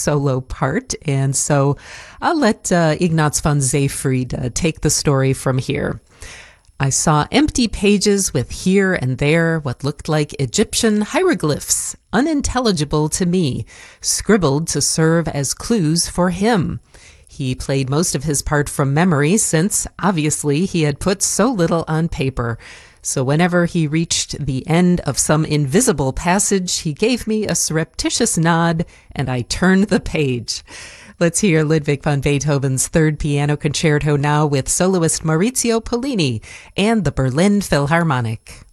solo part. And so I'll let Ignaz von Zeyfried take the story from here. I saw empty pages with here and there what looked like Egyptian hieroglyphs, unintelligible to me, scribbled to serve as clues for him. He played most of his part from memory since, obviously, he had put so little on paper. So whenever he reached the end of some invisible passage, he gave me a surreptitious nod, and I turned the page. Let's hear Ludwig van Beethoven's Third Piano Concerto now with soloist Maurizio Pollini and the Berlin Philharmonic.